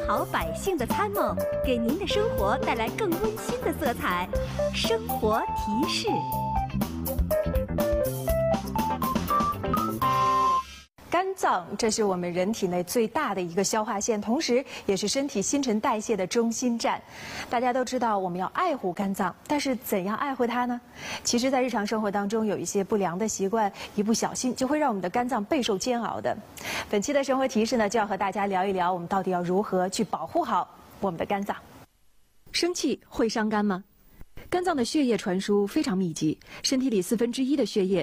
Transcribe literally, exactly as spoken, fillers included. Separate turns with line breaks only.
好百姓的参谋，给您的生活带来更温馨的色彩。生活提示。
肝脏，这是我们人体内最大的一个消化腺，同时也是身体新陈代谢的中心站。大家都知道我们要爱护肝脏，但是怎样爱护它呢？其实，在日常生活当中，有一些不良的习惯，一不小心就会让我们的肝脏备受煎熬的。本期的生活提示呢，就要和大家聊一聊，我们到底要如何去保护好我们的肝脏。生气会伤肝吗？肝脏的血液传输非常密集，身体里四分之一的血液